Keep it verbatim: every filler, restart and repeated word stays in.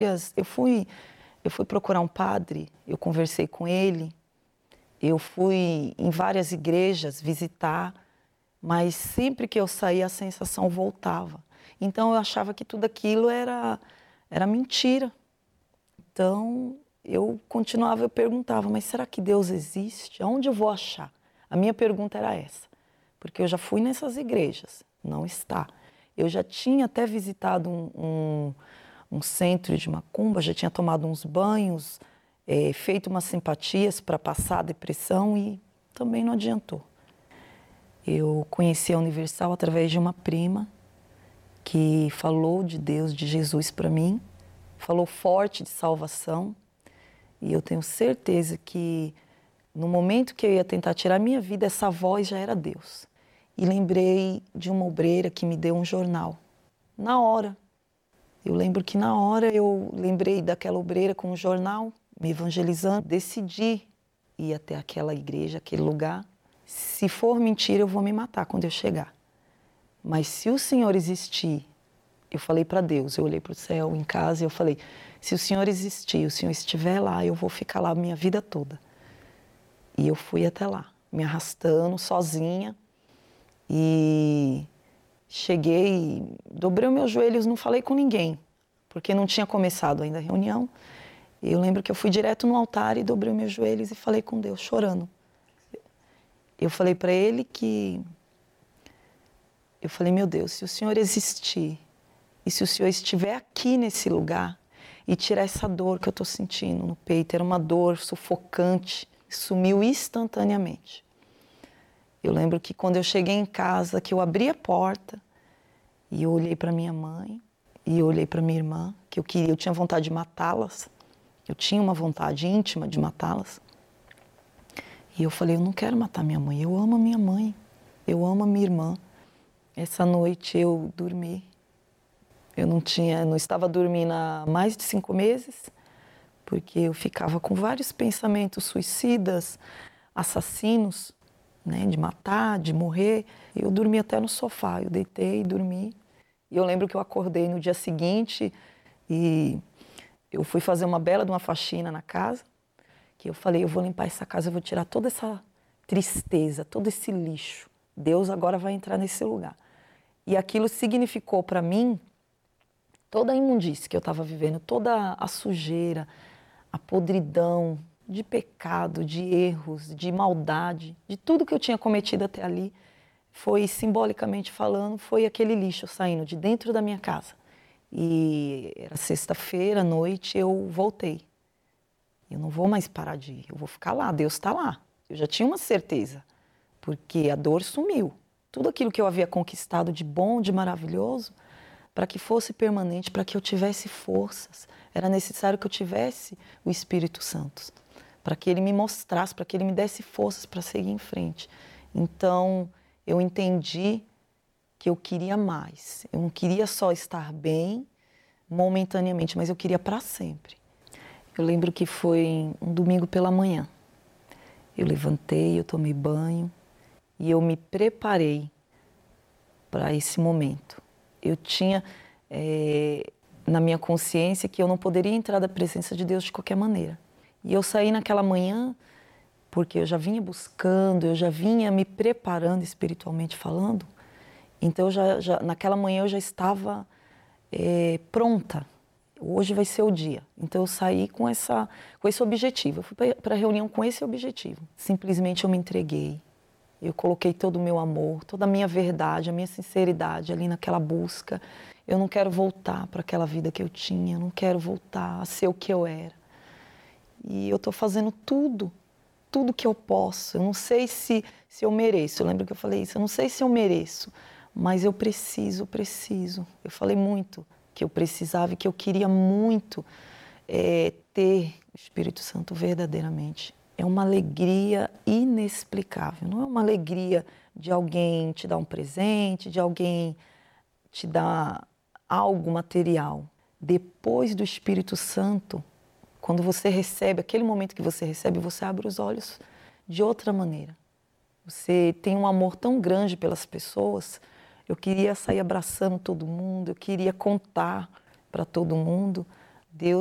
Eu fui, eu fui procurar um padre, eu conversei com ele, eu fui em várias igrejas visitar, mas sempre que eu saía a sensação voltava. Então eu achava que tudo aquilo era, era mentira. Então eu continuava, eu perguntava, mas será que Deus existe? Aonde eu vou achar? A minha pergunta era essa, porque eu já fui nessas igrejas, não está. Eu já tinha até visitado um, um, um centro de macumba, já tinha tomado uns banhos, é, feito umas simpatias para passar a depressão e também não adiantou. Eu conheci a Universal através de uma prima que falou de Deus, de Jesus para mim, falou forte de salvação, e eu tenho certeza que no momento que eu ia tentar tirar minha vida, essa voz já era Deus. E lembrei de uma obreira que me deu um jornal. Na hora. Eu lembro que na hora eu lembrei daquela obreira com um jornal, me evangelizando. Decidi ir até aquela igreja, aquele lugar. Se for mentira, eu vou me matar quando eu chegar. Mas se o Senhor existir, eu falei para Deus, eu olhei para o céu em casa e eu falei, se o Senhor existir, o Senhor estiver lá, eu vou ficar lá a minha vida toda. E eu fui até lá, me arrastando, sozinha. E cheguei, dobrei os meus joelhos, não falei com ninguém, porque não tinha começado ainda a reunião. Eu lembro que eu fui direto no altar e dobrei os meus joelhos e falei com Deus, chorando. Eu falei para Ele que... Eu falei, meu Deus, se o Senhor existir, e se o Senhor estiver aqui nesse lugar, e tirar essa dor que eu estou sentindo no peito, era uma dor sufocante, sumiu instantaneamente. Eu lembro que quando eu cheguei em casa, que eu abri a porta e eu olhei para minha mãe e eu olhei para minha irmã, que eu queria, eu tinha vontade de matá-las. Eu tinha uma vontade íntima de matá-las. E eu falei, eu não quero matar minha mãe, eu amo a minha mãe, eu amo a minha irmã. Essa noite eu dormi. Eu não tinha, não estava dormindo há mais de cinco meses, porque eu ficava com vários pensamentos suicidas, assassinos, né, de matar, de morrer. Eu dormi até no sofá, eu deitei e dormi. E eu lembro que eu acordei no dia seguinte e eu fui fazer uma bela de uma faxina na casa, que eu falei, eu vou limpar essa casa, eu vou tirar toda essa tristeza, todo esse lixo. Deus agora vai entrar nesse lugar. E aquilo significou para mim toda a imundície que eu estava vivendo, toda a sujeira, a podridão, de pecado, de erros, de maldade, de tudo que eu tinha cometido até ali, foi, simbolicamente falando, foi aquele lixo saindo de dentro da minha casa. E era sexta-feira à noite, eu voltei. Eu não vou mais parar de ir, eu vou ficar lá, Deus está lá. Eu já tinha uma certeza, porque a dor sumiu. Tudo aquilo que eu havia conquistado de bom, de maravilhoso, para que fosse permanente, para que eu tivesse forças, era necessário que eu tivesse o Espírito Santo, para que Ele me mostrasse, para que Ele me desse forças para seguir em frente. Então, eu entendi que eu queria mais. Eu não queria só estar bem, momentaneamente, mas eu queria para sempre. Eu lembro que foi um domingo pela manhã. Eu levantei, eu tomei banho e eu me preparei para esse momento. Eu tinha é, na minha consciência que eu não poderia entrar da presença de Deus de qualquer maneira. E eu saí naquela manhã porque eu já vinha buscando, eu já vinha me preparando espiritualmente falando. Então, eu já, já, naquela manhã eu já estava é, pronta. Hoje vai ser o dia. Então, eu saí com, essa, com esse objetivo. Eu fui para a reunião com esse objetivo. Simplesmente eu me entreguei. Eu coloquei todo o meu amor, toda a minha verdade, a minha sinceridade ali naquela busca. Eu não quero voltar para aquela vida que eu tinha, eu não quero voltar a ser o que eu era. E eu estou fazendo tudo, tudo que eu posso. Eu não sei se, se eu mereço, eu lembro que eu falei isso, eu não sei se eu mereço, mas eu preciso, preciso. Eu falei muito que eu precisava e que eu queria muito é, ter o Espírito Santo verdadeiramente. É uma alegria inexplicável, não é uma alegria de alguém te dar um presente, de alguém te dar algo material. Depois do Espírito Santo, quando você recebe, aquele momento que você recebe, você abre os olhos de outra maneira. Você tem um amor tão grande pelas pessoas. Eu queria sair abraçando todo mundo, eu queria contar para todo mundo, Deus